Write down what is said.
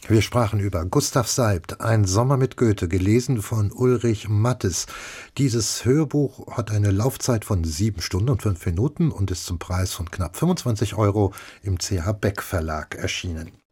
Wir sprachen über Gustav Seibt, Ein Sommer mit Goethe, gelesen von Ulrich Mattes. Dieses Hörbuch hat eine Laufzeit von 7 Stunden und 5 Minuten und ist zum Preis von knapp 25 € im CH Beck Verlag erschienen.